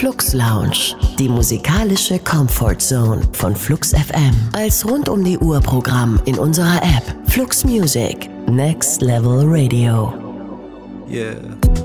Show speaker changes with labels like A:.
A: Flux Lounge, die musikalische Comfort Zone von Flux FM. Als rund um die Uhr Programm in unserer App Flux Music, Next Level Radio.
B: Yeah.